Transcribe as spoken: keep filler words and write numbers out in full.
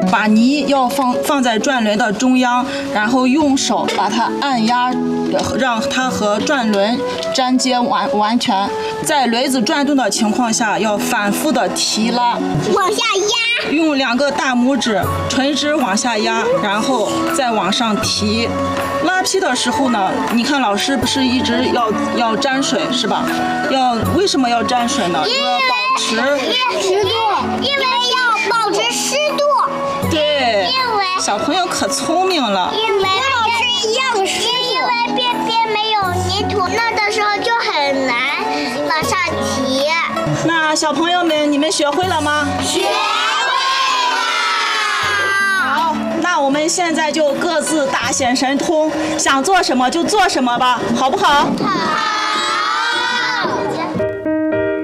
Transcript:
把泥要放放在转轮的中央，然后用手把它按压，让它和转轮粘接完完全。在轮子转动的情况下，要反复的提拉， 往下压， 用两个大拇指垂直往下压，然后再往上提。拉坯的时候呢，你看老师不是一直要要沾水是吧？要为什么要沾水呢？因为要保持湿度，因为要保持湿度。 对， 因为小朋友可聪明了。 因为老师一样湿度，因为边边没有泥土，那的时候就很难往上提。 那小朋友们，你们学会了吗？ 学会了。 好，那我们现在就各自大显神通，想做什么就做什么吧，好不好？ 好。